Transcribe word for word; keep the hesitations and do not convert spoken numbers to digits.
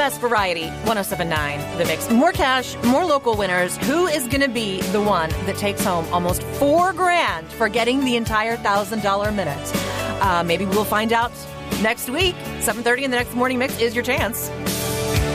best variety, ten seventy-nine The Mix. More cash, more local winners. Who is going to be the one that takes home almost four grand for getting the entire one thousand dollars minute? Uh, maybe we'll find out next week. seven thirty in the Next Morning Mix is your chance.